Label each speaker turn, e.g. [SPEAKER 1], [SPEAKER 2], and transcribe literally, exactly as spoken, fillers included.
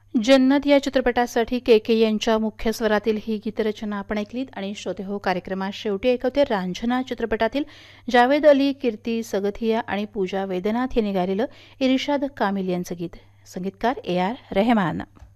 [SPEAKER 1] जन्नत या चित्रपटासाठी के के यांच्या मुख्य स्वरातील ही गीतरचना आपण ऐकलीत. आणि श्रोते हो, कार्यक्रमात शेवटी ऐकवते रांझना चित्रपटातील जावेद अली, कीर्ती सगथिया आणि पूजा वैद्यनाथ यांनी गायलेलं इर्शाद कामिल यांचं गीत. संगीतकार ए आर रेहमान.